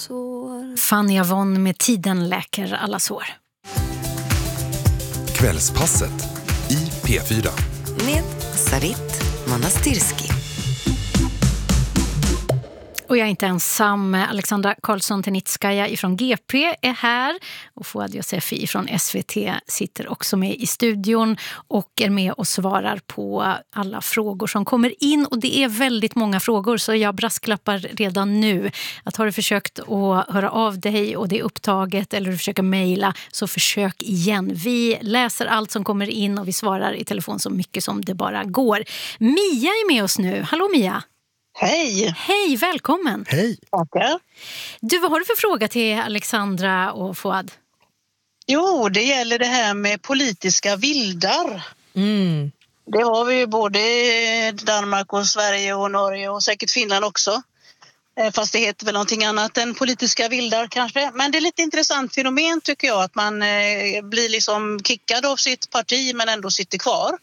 Fanny Avon med Tiden läker alla sår. Kvällspasset i P4. Med Sarit Manastirski. Och jag är inte ensam. Alexandra Karlsson-Tenitskaja ifrån GP är här. Och Fouad Yosefi från SVT sitter också med i studion och är med och svarar på alla frågor som kommer in. Och det är väldigt många frågor, så jag brasklappar redan nu att har du försökt att höra av dig och det är upptaget eller du försöker mejla, så försök igen. Vi läser allt som kommer in och vi svarar i telefon så mycket som det bara går. Mia är med oss nu. Hallå Mia! Hej! Hej, välkommen! Hej! Tackar. Du, vad har du för fråga till Alexandra och Fouad? Jo, det gäller det här med politiska vildar. Det har vi ju både i Danmark och Sverige och Norge och säkert Finland också. Fast det heter väl någonting annat än politiska vildar kanske. Men det är lite intressant fenomen tycker jag, att man blir liksom kickad av sitt parti men ändå sitter kvar.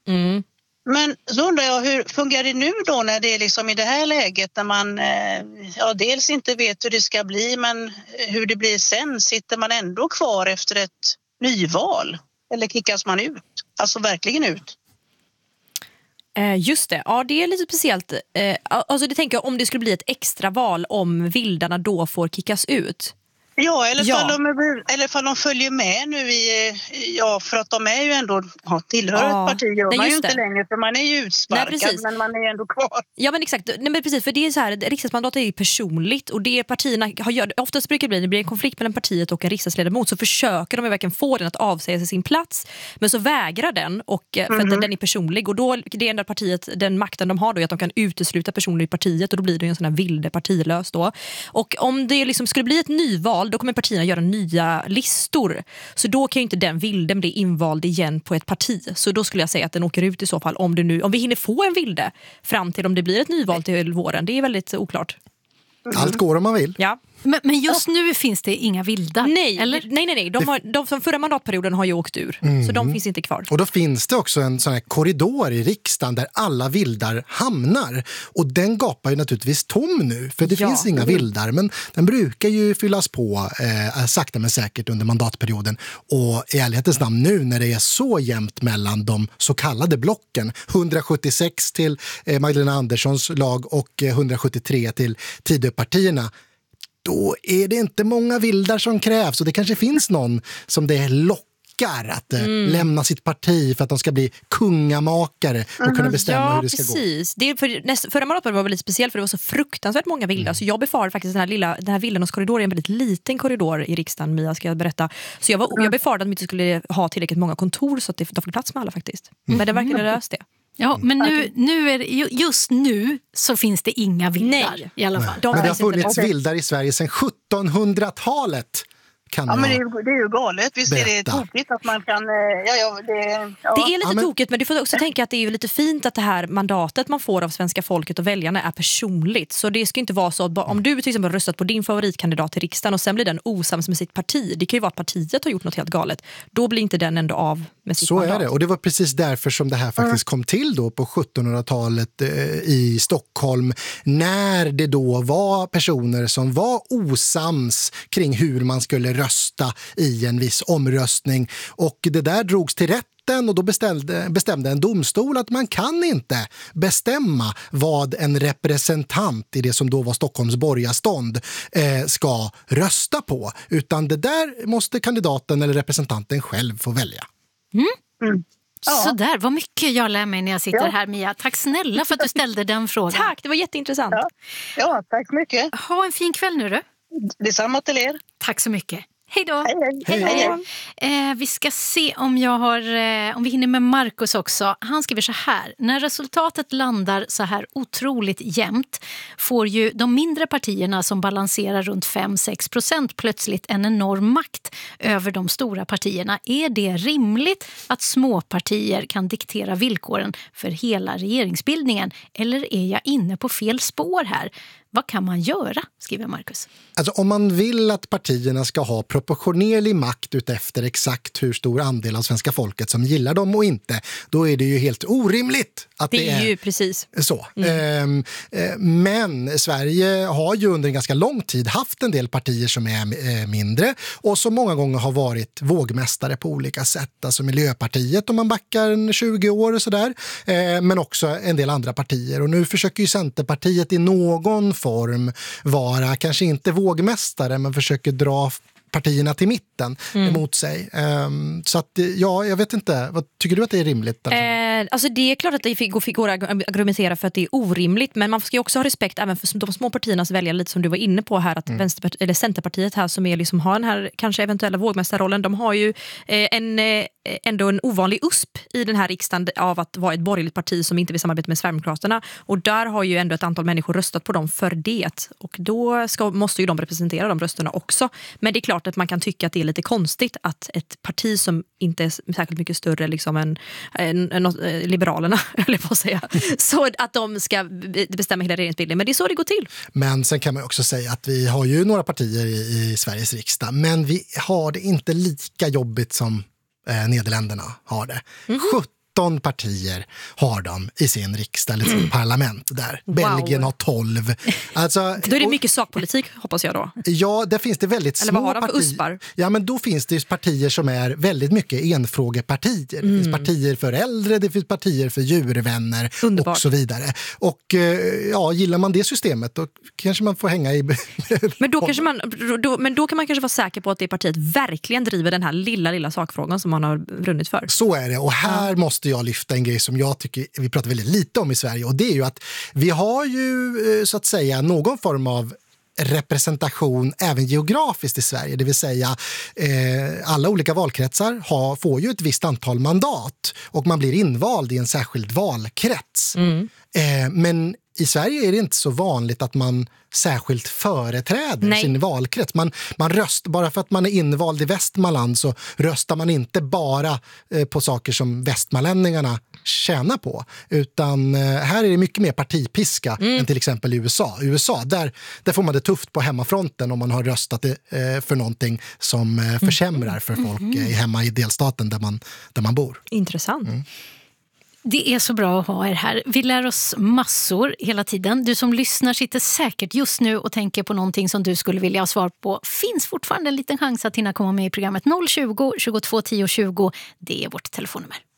Men så undrar jag, hur fungerar det nu då när det är liksom i det här läget när man dels inte vet hur det ska bli, men hur det blir sen? Sitter man ändå kvar efter ett nyval? Eller kickas man ut? Alltså verkligen ut? Just det, ja det är lite speciellt. Alltså det tänker jag, om det skulle bli ett extra val, om vildarna då får kickas ut. Ja, eller fall de följer med nu för att de är ju ändå tillhör ett parti och man är ju inte längre, för man är ju utsparkad. Men man är ändå kvar. Ja men exakt, nej, men precis, för det är så här, riksdagsmandat är ju personligt och det partierna oftast brukar det bli en konflikt mellan partiet och en riksdagsledamot, så försöker de verkligen få den att avsäga sig sin plats, men så vägrar den för att den är personlig, och då det enda partiet, den makten de har då är att de kan utesluta personer i partiet, och då blir det ju en sån här vilde partilös då. Och om det liksom skulle bli ett nyval, då kommer partierna göra nya listor. Så då kan ju inte den vilden bli invald igen på ett parti. Så då skulle jag säga att den åker ut i så fall, om vi hinner få en vilde fram till om det blir ett nyval till våren. Det är väldigt oklart. Allt går om man vill. Ja. Men just nu finns det inga vildar. Nej, eller? nej. De som förra mandatperioden har ju åkt ur. Så de finns inte kvar. Och då finns det också en sån här korridor i riksdagen där alla vildar hamnar. Och den gapar ju naturligtvis tom nu, för det finns inga vildar. Men den brukar ju fyllas på sakta men säkert under mandatperioden. Och i ärlighetens namn nu, när det är så jämnt mellan de så kallade blocken, 176 till Magdalena Anderssons lag och 173 till Tidöpartierna, då är det inte många vildar som krävs, och det kanske finns någon som det lockar att lämna sitt parti för att de ska bli kungamakare och kunna bestämma hur det ska precis. Det förra mandatperioden var väl lite speciellt, för det var så fruktansvärt många vildar, så jag befarar faktiskt den här vildarnas korridor är en väldigt liten korridor i riksdagen, Mia, ska jag berätta. Så jag befarade att de inte skulle ha tillräckligt många kontor så att de får plats med alla faktiskt. Men det verkar löst det. Ja, men nu är det, just nu så finns det inga vildar i alla fall. Men det har funnits vildar i Sverige sedan 1700-talet. Men det är ju galet. Visst är det tokigt att man kan... Det är lite tokigt, men du får också tänka att det är ju lite fint att det här mandatet man får av svenska folket och väljarna är personligt. Så det ska inte vara så att om du till exempel har röstat på din favoritkandidat till riksdagen och sen blir den osams med sitt parti. Det kan ju vara att partiet har gjort något helt galet. Då blir inte den ändå av med sitt mandat. Så är det, och det var precis därför som det här faktiskt kom till då på 1700-talet i Stockholm, när det då var personer som var osams kring hur man skulle rösta i en viss omröstning, och det där drogs till rätten, och då bestämde en domstol att man kan inte bestämma vad en representant i det som då var Stockholms borgarstånd ska rösta på, utan det där måste kandidaten eller representanten själv få välja. Så där, vad mycket jag lär mig när jag sitter här, Mia. Tack snälla för att du ställde den frågan. Tack, det var jätteintressant. Ja, tack så mycket. Ha en fin kväll nu du. Detsamma till er. Tack så mycket. Hej då. Hej. Vi ska se om om vi hinner med Marcus också. Han skriver så här: när resultatet landar så här otroligt jämnt får ju de mindre partierna som balanserar runt 5-6% plötsligt en enorm makt över de stora partierna. Är det rimligt att småpartier kan diktera villkoren för hela regeringsbildningen, eller är jag inne på fel spår här? Vad kan man göra, skriver Marcus. Alltså om man vill att partierna ska ha proportionerlig makt utefter exakt hur stor andel av svenska folket som gillar dem och inte, då är det ju helt orimligt att det är ju precis så. Men Sverige har ju under en ganska lång tid haft en del partier som är mindre och som många gånger har varit vågmästare på olika sätt. Alltså Miljöpartiet om man backar 20 år och sådär, men också en del andra partier. Och nu försöker ju Centerpartiet i någon form vara, kanske inte vågmästare, men försöker dra partierna till mitten emot sig. Så att, ja, jag vet inte. Vad tycker du att det är rimligt? Alltså det är klart att det går att argumentera för att det är orimligt, men man ska ju också ha respekt även för de små partiernas väljare, lite som du var inne på här, att eller Centerpartiet här som är liksom har den här kanske eventuella vågmästarrollen, de har ju ändå en ovanlig USP i den här riksdagen av att vara ett borgerligt parti som inte vill samarbeta med Sverigedemokraterna, och där har ju ändå ett antal människor röstat på dem för det, och då måste ju de representera de rösterna också. Men det är klart att man kan tycka att det är lite konstigt att ett parti som inte är särskilt mycket större liksom än Liberalerna, eller vad säga, så att de ska bestämma hela regeringsbildningen. Men det är så det går till. Men sen kan man också säga att vi har ju några partier i Sveriges riksdag, men vi har det inte lika jobbigt som Nederländerna har det. 17 partier har de i sin riksdag eller sin parlament där. Wow. Belgien har 12. Alltså, då är det mycket sakpolitik, hoppas jag då. Ja, där finns det väldigt små partier. Eller vad har de för uspar? Ja, men då finns det partier som är väldigt mycket enfrågepartier. Det finns partier för äldre, det finns partier för djurvänner. Underbart. Och så vidare. Och ja, gillar man det systemet då kanske man får hänga i... men då kan man kanske vara säker på att det partiet verkligen driver den här lilla sakfrågan som man har brunnit för. Så är det, och här måste jag lyfta en grej som jag tycker vi pratar väldigt lite om i Sverige, och det är ju att vi har ju så att säga någon form av representation även geografiskt i Sverige, det vill säga alla olika valkretsar får ju ett visst antal mandat och man blir invald i en särskild valkrets. Men i Sverige är det inte så vanligt att man särskilt företräder sin valkrets. Man röstar, bara för att man är invald i Västmanland så röstar man inte bara på saker som västmanlänningarna tjänar på. Utan här är det mycket mer partipiska än till exempel i USA. I USA, där får man det tufft på hemmafronten om man har röstat för någonting som försämrar för folk hemma i delstaten där man bor. Intressant. Det är så bra att ha er här. Vi lär oss massor hela tiden. Du som lyssnar sitter säkert just nu och tänker på någonting som du skulle vilja ha svar på. Finns fortfarande en liten chans att hinna komma med i programmet 020 22 10 20. Det är vårt telefonnummer.